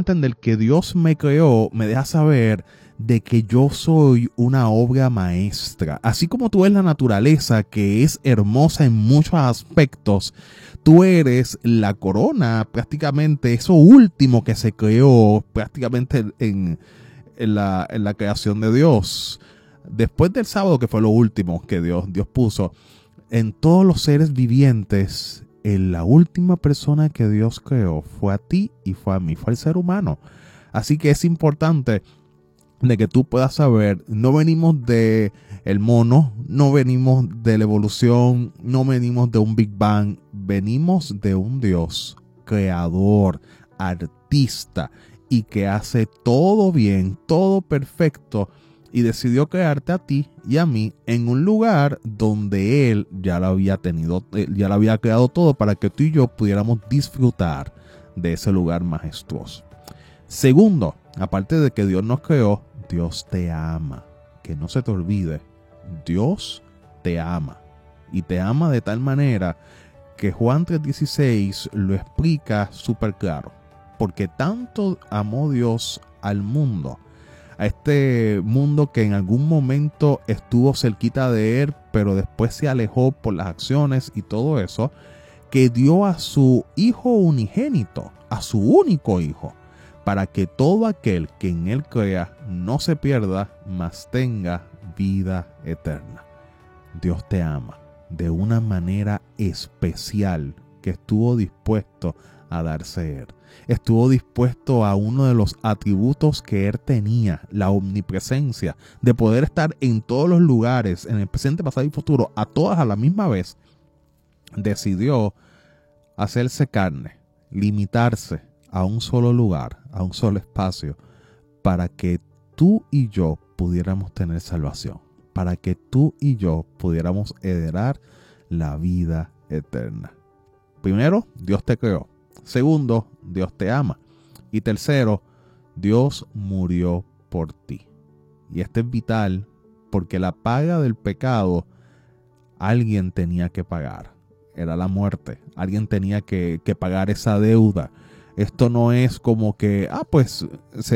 entender que Dios me creó me deja saber de que yo soy una obra maestra. Así como tú ves la naturaleza, que es hermosa en muchos aspectos, tú eres la corona, prácticamente eso último que se creó prácticamente en la creación de Dios. Después del sábado, que fue lo último que Dios puso, en todos los seres vivientes, la última persona que Dios creó fue a ti y fue a mí, fue al ser humano. Así que es importante de que tú puedas saber, no venimos de el mono, no venimos de la evolución, no venimos de un Big Bang, venimos de un Dios creador, artista y que hace todo bien, todo perfecto, y decidió crearte a ti y a mí en un lugar donde Él ya lo había ya lo había creado todo para que tú y yo pudiéramos disfrutar de ese lugar majestuoso. Segundo, aparte de que Dios nos creó, Dios te ama. Que no se te olvide, Dios te ama. Y te ama de tal manera que Juan 3:16 lo explica súper claro. Porque tanto amó Dios al mundo, a este mundo que en algún momento estuvo cerquita de Él, pero después se alejó por las acciones y todo eso, que dio a su Hijo unigénito, a su único Hijo, para que todo aquel que en Él crea no se pierda, mas tenga vida eterna. Dios te ama de una manera especial, que estuvo dispuesto a darse Él. Estuvo dispuesto a uno de los atributos que Él tenía, la omnipresencia, de poder estar en todos los lugares, en el presente, pasado y futuro, a todas a la misma vez. Decidió hacerse carne, limitarse a un solo lugar, a un solo espacio, para que tú y yo pudiéramos tener salvación, para que tú y yo pudiéramos heredar la vida eterna. Primero, Dios te creó. Segundo, Dios te ama. Y tercero, Dios murió por ti. Y esto es vital porque la paga del pecado alguien tenía que pagar. Era la muerte. Alguien tenía que pagar esa deuda. Esto no es como que, pues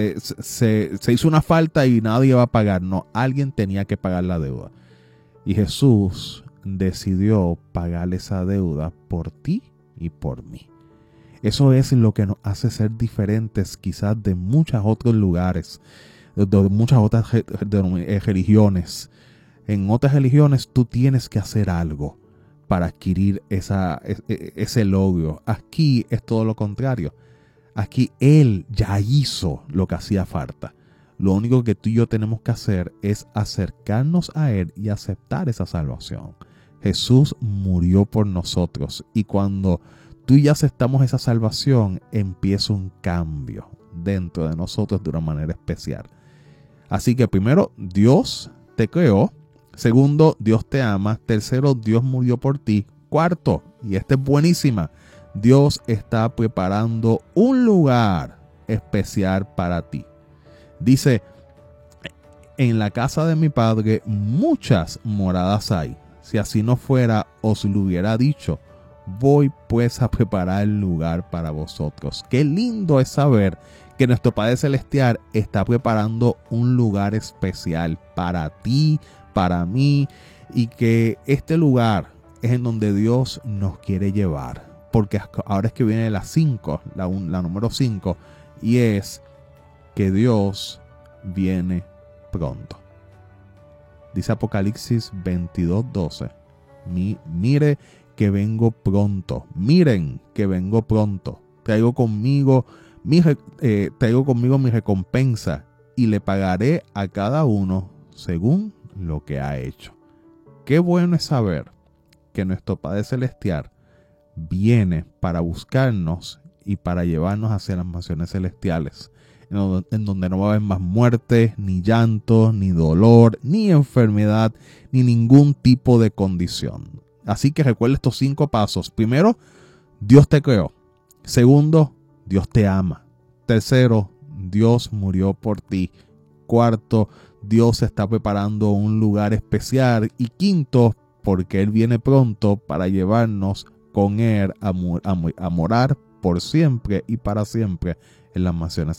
se hizo una falta y nadie va a pagar. No, alguien tenía que pagar la deuda. Y Jesús decidió pagar esa deuda por ti y por mí. Eso es lo que nos hace ser diferentes quizás de muchos otros lugares, de muchas otras religiones. En otras religiones tú tienes que hacer algo para adquirir ese logro. Aquí es todo lo contrario. Aquí Él ya hizo lo que hacía falta. Lo único que tú y yo tenemos que hacer es acercarnos a Él y aceptar esa salvación. Jesús murió por nosotros y cuando tú y yo aceptamos esa salvación, empieza un cambio dentro de nosotros de una manera especial. Así que primero, Dios te creó. Segundo, Dios te ama. Tercero, Dios murió por ti. Cuarto, y esta es buenísima, Dios está preparando un lugar especial para ti. Dice, en la casa de mi Padre muchas moradas hay. Si así no fuera, os lo hubiera dicho. Voy pues a preparar el lugar para vosotros. Qué lindo es saber que nuestro Padre Celestial está preparando un lugar especial para ti, para mí, y que este lugar es en donde Dios nos quiere llevar. Porque ahora es que viene la número 5, y es que Dios viene pronto. Dice Apocalipsis 22:12. Mire que vengo pronto. Miren que vengo pronto. Traigo conmigo mi recompensa y le pagaré a cada uno según lo que ha hecho. Qué bueno es saber que nuestro Padre Celestial viene para buscarnos y para llevarnos hacia las mansiones celestiales, en donde no va a haber más muerte, ni llanto, ni dolor, ni enfermedad, ni ningún tipo de condición. Así que recuerda estos 5 pasos. Primero, Dios te creó. Segundo, Dios te ama. Tercero, Dios murió por ti. Cuarto, Dios está preparando un lugar especial. Y quinto, porque Él viene pronto para llevarnos con Él a morar por siempre y para siempre en las mansiones